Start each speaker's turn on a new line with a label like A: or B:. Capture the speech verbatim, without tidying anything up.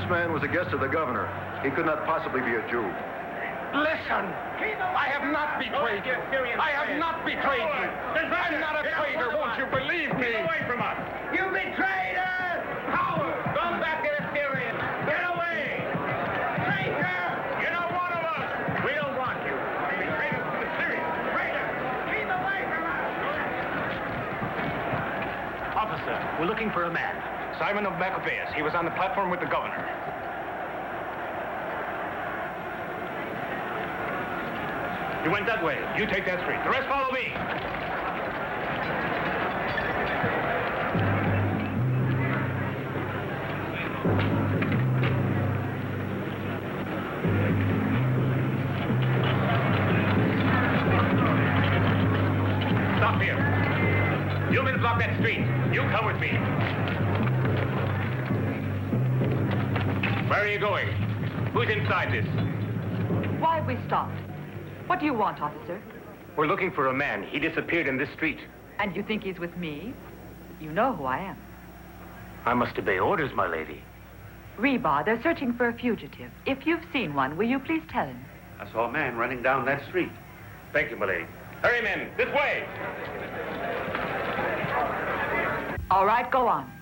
A: man was a guest of the governor. He could not possibly be a Jew.
B: Listen, I have not betrayed you. I have not betrayed you. I'm not a traitor, won't you believe me?
C: Get away from us.
B: You betrayed us! Coward! Come back to the Syrian.
C: Get away!
B: Traitor!
C: You're not one of us. We don't want you. You betrayed us to the Syrians. Traitor!
B: Keep away from us!
D: Officer, we're looking for a man.
C: Simon of Maccabeus. He was on the platform with the governor.
D: You went that way.
C: You take that street. The rest follow me. Stop here. You men block that street. You come with me. Where are you going? Who's inside this?
E: Why have we stopped? What do you want, officer?
C: We're looking for a man. He disappeared in this street.
E: And you think he's with me? You know who I am.
D: I must obey orders, my lady.
E: Reba, they're searching for a fugitive. If you've seen one, will you please tell him?
D: I saw a man running down that street.
C: Thank you, my lady. Hurry, men. This way.
E: All right, go on.